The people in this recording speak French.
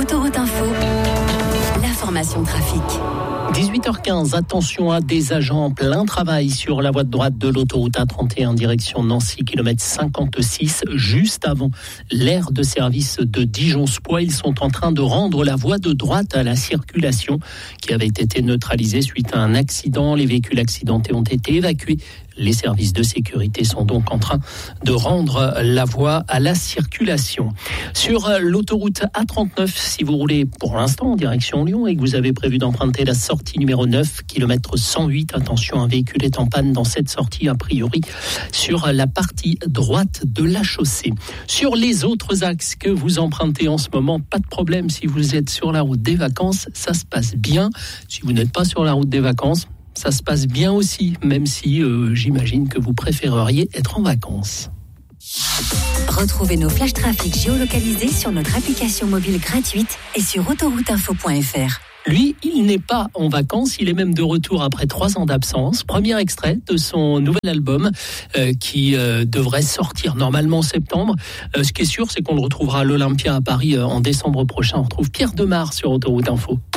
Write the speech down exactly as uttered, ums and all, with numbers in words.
Autoroute Info, l'information trafic. dix-huit heures quinze, attention à des agents en plein travail sur la voie de droite de l'autoroute A trente et un direction Nancy, kilomètre cinquante-six, juste avant l'aire de service de Dijon-Spoix. Ils sont en train de rendre la voie de droite à la circulation qui avait été neutralisée suite à un accident. Les véhicules accidentés ont été évacués. Les services de sécurité sont donc en train de rendre la voie à la circulation. Sur l'autoroute A trente-neuf, si vous roulez pour l'instant en direction Lyon et que vous avez prévu d'emprunter la sortie numéro neuf, kilomètre cent huit, attention, un véhicule est en panne dans cette sortie, a priori sur la partie droite de la chaussée. Sur les autres axes que vous empruntez en ce moment, pas de problème si vous êtes sur la route des vacances, ça se passe bien. Si vous n'êtes pas sur la route des vacances, ça se passe bien aussi, même si euh, j'imagine que vous préféreriez être en vacances. Retrouvez nos flash trafic géolocalisés sur notre application mobile gratuite et sur autoroute info point f r. Lui, il n'est pas en vacances, il est même de retour après trois ans d'absence. Premier extrait de son nouvel album euh, qui euh, devrait sortir normalement en septembre. Euh, ce qui est sûr, c'est qu'on le retrouvera à l'Olympia à Paris euh, en décembre prochain. On retrouve Pierre Demar sur Autoroute Info.